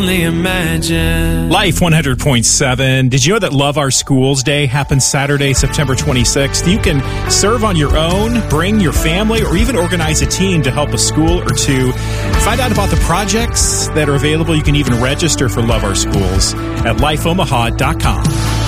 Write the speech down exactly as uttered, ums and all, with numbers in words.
Imagine. Life one hundred point seven. Did you know that Love Our Schools Day happens Saturday, September twenty-sixth? You can serve on your own, bring your family, or even organize a team to help a school or two. Find out about the projects that are available. You can even register for Love Our Schools at life omaha dot com.